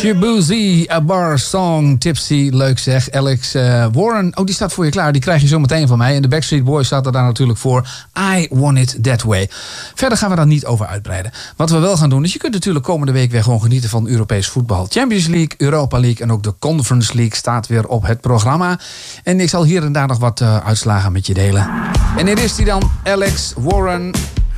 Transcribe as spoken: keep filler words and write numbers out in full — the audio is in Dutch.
Shaboozey, A Bar Song, Tipsy, leuk zeg. Alex uh, Warren, oh die staat voor je klaar, die krijg je zo meteen van mij. En de Backstreet Boys staat er daar natuurlijk voor. I Want It That Way. Verder gaan we daar niet over uitbreiden. Wat we wel gaan doen is, je kunt natuurlijk komende week weer gewoon genieten van Europees voetbal. Champions League, Europa League en ook de Conference League staat weer op het programma. En ik zal hier en daar nog wat uh, uitslagen met je delen. En hier is die dan, Alex Warren.